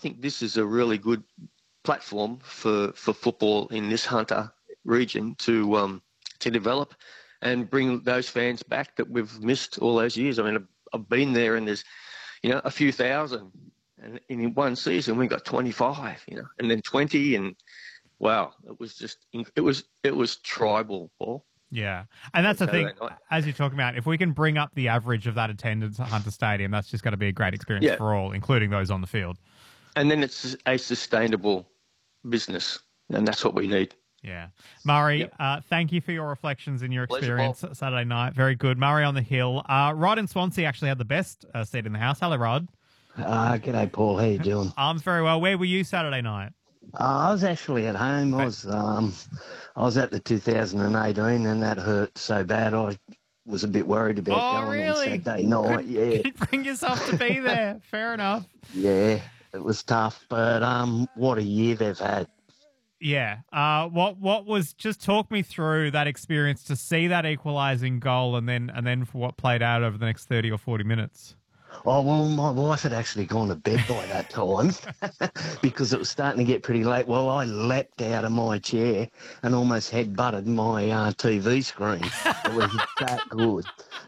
think this is a really good platform for football in this Hunter region to develop and bring those fans back that we've missed all those years. I mean, I've been there, and there's, a few thousand, and in one season we got 25, and then 20, and wow, it was tribal, Paul. Yeah, and that's the thing, as you're talking about, if we can bring up the average of that attendance at Hunter Stadium, that's just going to be a great experience for all, including those on the field. And then it's a sustainable business, and that's what we need. Yeah. Murray, thank you for your reflections and your experience Saturday night. Very good. Murray on the Hill. Rod in Swansea actually had the best seat in the house. Hello, Rod. G'day, Paul. How you doing? I'm very well. Where were you Saturday night? I was actually at home. I was at the 2018, and that hurt so bad I was a bit worried about going on Saturday night. You bring yourself to be there. Fair enough. Yeah, it was tough, but what a year they've had. Yeah. What was, just talk me through that experience to see that equalising goal and then for what played out over the next 30 or 40 minutes. Oh, well, my wife had actually gone to bed by that time because it was starting to get pretty late. Well, I leapt out of my chair and almost head-butted my TV screen. It was that good.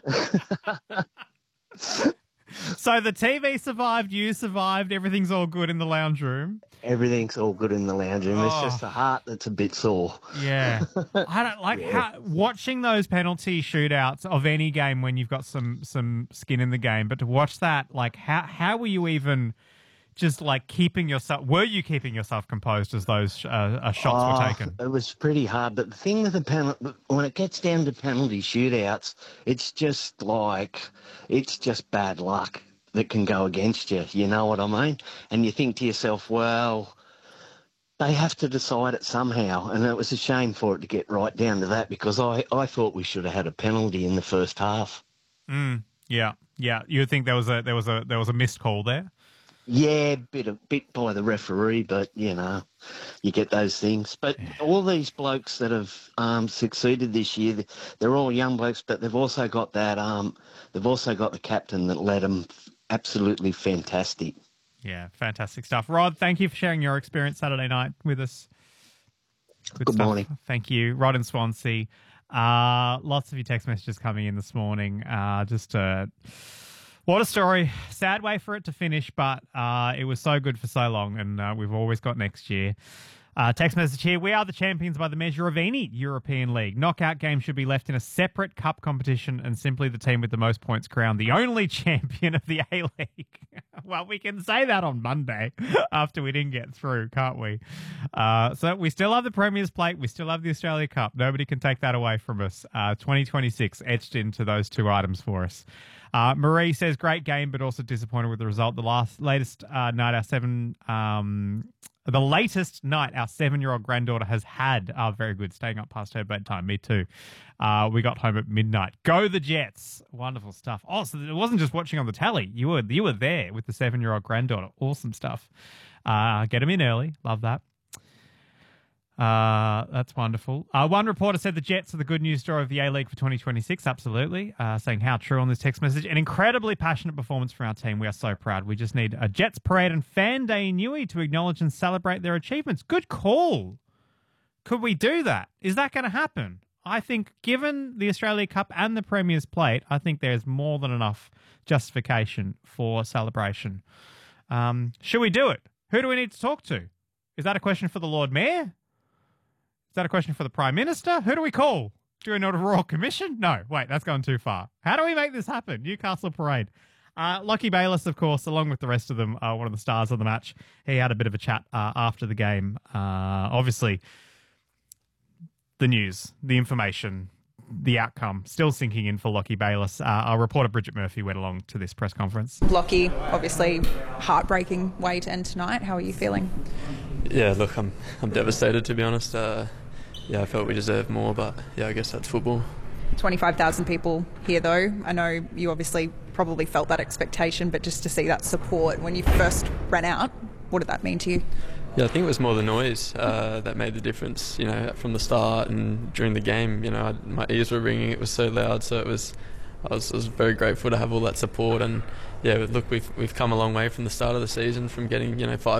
So the TV survived, you survived, everything's all good in the lounge room? Everything's all good in the lounge room. It's just the heart that's a bit sore. Yeah. I don't like watching those penalty shootouts of any game when you've got some skin in the game, but to watch that, like how were you even just like keeping yourself composed as those shots were taken? It was pretty hard, but the thing with when it gets down to penalty shootouts, it's just bad luck that can go against you, you know what I mean? And you think to yourself, well, they have to decide it somehow, and it was a shame for it to get right down to that because I thought we should have had a penalty in the first half. Yeah. You think there was a missed call there? Yeah, bit by the referee, but you get those things. But all these blokes that have succeeded this year, they're all young blokes, but they've also got that. They've also got the captain that led them absolutely fantastic. Yeah, fantastic stuff. Rod, thank you for sharing your experience Saturday night with us. Good morning. Thank you, Rod in Swansea. Lots of your text messages coming in this morning. What a story. Sad way for it to finish, but it was so good for so long, and we've always got next year. Text message here. We are the champions by the measure of any European league. Knockout games should be left in a separate cup competition and simply the team with the most points crowned the only champion of the A-League. Well, we can say that on Monday after we didn't get through, can't we? So we still have the Premier's Plate. We still have the Australia Cup. Nobody can take that away from us. 2026 etched into those two items for us. Marie says, great game, but also disappointed with the result. The latest night our 7-year-old granddaughter has had. Very good. Staying up past her bedtime. Me too. We got home at midnight. Go the Jets. Wonderful stuff. Oh, so it wasn't just watching on the tally. You were there with the 7-year-old granddaughter. Awesome stuff. Get them in early. Love that. That's wonderful. One reporter said the Jets are the good news story of the A-League for 2026. Absolutely. Saying how true on this text message. An incredibly passionate performance from our team. We are so proud. We just need a Jets parade and fan day in Newey to acknowledge and celebrate their achievements. Good call. Could we do that? Is that going to happen? I think given the Australia Cup and the Premier's Plate, I think there's more than enough justification for celebration. Should we do it? Who do we need to talk to? Is that a question for the Lord Mayor? Is that a question for the Prime Minister? Who do we call? Do we not a Royal Commission? No, wait, that's going too far. How do we make this happen? Newcastle Parade. Lockie Bayliss, of course, along with the rest of them, one of the stars of the match. He had a bit of a chat after the game. Obviously, the news, the information, the outcome still sinking in for Lockie Bayliss. Our reporter Bridget Murphy went along to this press conference. Lockie, obviously heartbreaking way to end tonight. How are you feeling? Yeah, look, I'm devastated, to be honest. I felt we deserved more, but I guess that's football. 25,000 people here, though. I know you obviously probably felt that expectation, but just to see that support when you first ran out, what did that mean to you? Yeah, I think it was more the noise that made the difference, from the start and during the game. My ears were ringing, it was so loud, so I was very grateful to have all that support. And look, we've come a long way from the start of the season, from getting 5